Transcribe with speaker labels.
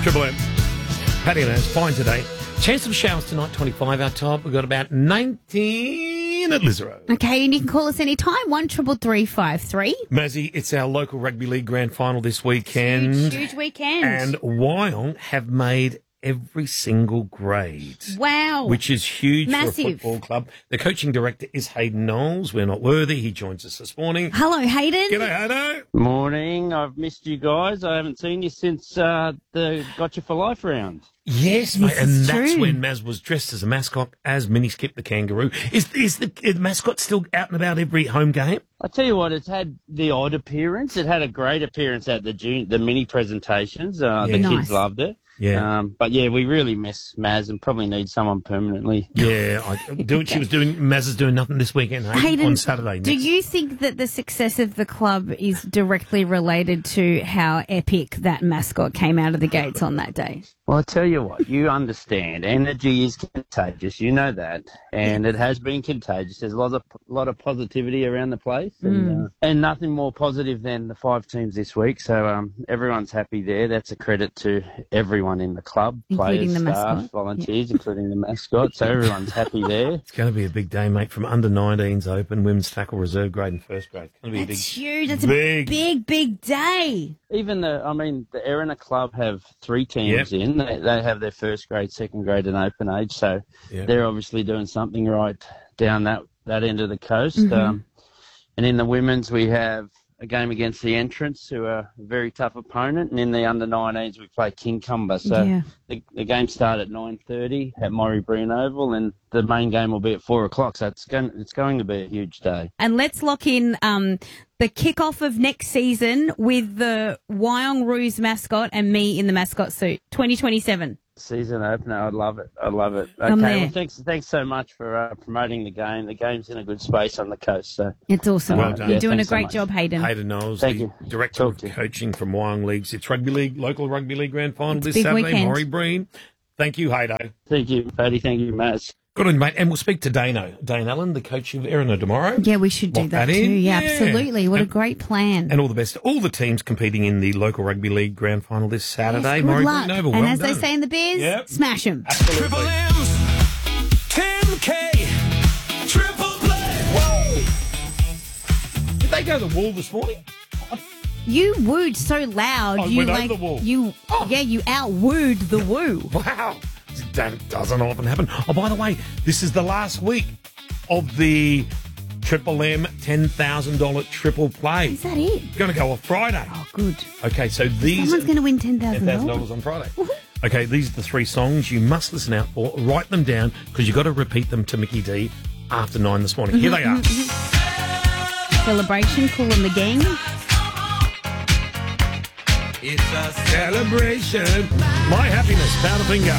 Speaker 1: Triple M. Paddy and Naz, fine today. Chance of showers tonight, 25 our top. We've got about 19 at Lisarow.
Speaker 2: Okay, and you can call us anytime, 133353.
Speaker 1: Mazzy, it's our local rugby league grand final this weekend.
Speaker 2: Huge weekend.
Speaker 1: And Wyong have made every single grade.
Speaker 2: Wow.
Speaker 1: Which is huge
Speaker 2: Massive.
Speaker 1: for a football club. The coaching director is Hayden Knowles. We're not worthy. He joins us this morning.
Speaker 2: Hello, Hayden.
Speaker 1: G'day, Hayden.
Speaker 3: Morning. I've missed you guys. I haven't seen you since the Gotcha for Life round.
Speaker 1: Yes, mate, and
Speaker 2: is
Speaker 1: that's
Speaker 2: true.
Speaker 1: when Maz was dressed as a mascot, as Minnie Skip the kangaroo. Is the mascot still out and about every home game?
Speaker 3: I tell you what, it's had the odd appearance. It had a great appearance at the mini presentations. The
Speaker 2: Nice.
Speaker 3: kids loved it.
Speaker 1: Yeah.
Speaker 3: But yeah, we really miss Maz and probably need someone permanently.
Speaker 1: Yeah, Maz is doing nothing this weekend,
Speaker 2: Hayden,
Speaker 1: on Saturday.
Speaker 2: do you think that the success of the club is directly related to how epic that mascot came out of the gates on that day?
Speaker 3: Well, I tell you what, you understand. Energy is contagious. You know that, and it has been contagious. There's a lot of positivity around the place, and nothing more positive than the 5 teams this week. So everyone's happy there. That's a credit to everyone in the club,
Speaker 2: Including
Speaker 3: players,
Speaker 2: the
Speaker 3: staff,
Speaker 2: mascot.
Speaker 3: volunteers, including the mascot. So everyone's happy there.
Speaker 1: It's going to be a big day, mate, from under-19s open, women's tackle, reserve grade and first grade. It's going to be
Speaker 2: That's
Speaker 1: a
Speaker 2: huge. That's
Speaker 1: big-
Speaker 2: a big day.
Speaker 3: Even the Erina Club have 3 teams in. They have their first grade, second grade, and open age. So they're obviously doing something right down that end of the coast. And in the women's, we have a game against the Entrants, who are a very tough opponent. And in the under-19s, we play Kincumber. So the game starts at 9:30 at Morrie Breen Oval, and the main game will be at 4 o'clock. So it's going to be a huge day.
Speaker 2: And let's lock in the kickoff of next season with the Wyong Roos mascot and me in the mascot suit. 2027.
Speaker 3: Season opener, I'd love it. Okay,
Speaker 2: I'm there.
Speaker 3: well, thanks so much for promoting the game. The game's in a good space on the coast. So
Speaker 2: It's awesome.
Speaker 1: Well done.
Speaker 2: You're doing a
Speaker 3: Thanks so
Speaker 2: great
Speaker 3: much.
Speaker 2: job, Hayden.
Speaker 1: Hayden Knowles,
Speaker 3: Thank
Speaker 1: the
Speaker 3: you.
Speaker 1: Director
Speaker 3: Talk
Speaker 1: of
Speaker 3: to you.
Speaker 1: Coaching from Wyong Leagues. It's rugby league, local rugby league grand final
Speaker 2: It's a
Speaker 1: this
Speaker 2: big
Speaker 1: Saturday.
Speaker 2: weekend.
Speaker 1: Morrie Breen. Thank you, Hayden.
Speaker 3: thank you, Paddy. Thank you, Maz.
Speaker 1: Good on you, mate. And we'll speak to Dane Allen, the coach of Erina tomorrow.
Speaker 2: Yeah, we should do
Speaker 1: Lock
Speaker 2: that
Speaker 1: that
Speaker 2: too.
Speaker 1: in.
Speaker 2: Yeah,
Speaker 1: Yeah.
Speaker 2: absolutely. What a
Speaker 1: And-
Speaker 2: great plan.
Speaker 1: And all the best to all the teams competing in the local rugby league grand final this Saturday.
Speaker 2: Yes, good
Speaker 1: Morrie
Speaker 2: luck.
Speaker 1: Breen Oval.
Speaker 2: And
Speaker 1: Well
Speaker 2: as they
Speaker 1: done.
Speaker 2: say in the biz,
Speaker 1: Yep.
Speaker 2: smash them.
Speaker 1: Absolutely.
Speaker 4: M's, 10K, triple play. Whoa!
Speaker 1: Did they go to the wall this morning?
Speaker 2: You wooed so loud.
Speaker 1: I
Speaker 2: you
Speaker 1: went over
Speaker 2: like
Speaker 1: the wall.
Speaker 2: you you out-wooed the woo.
Speaker 1: Wow. That doesn't often happen. Oh, by the way, this is the last week of the Triple M $10,000 triple play.
Speaker 2: Is that it?
Speaker 1: Going to go off Friday.
Speaker 2: Oh, good.
Speaker 1: Okay, so these
Speaker 2: Someone's going to win $10,000.
Speaker 1: $10,000 on Friday. Okay, these are the 3 songs you must listen out for. Write them down because you've got to repeat them to Mickey D after 9 this morning. Here they are.
Speaker 2: Celebration, Cool and the Gang.
Speaker 1: It's a celebration. My happiness, Powderfinger.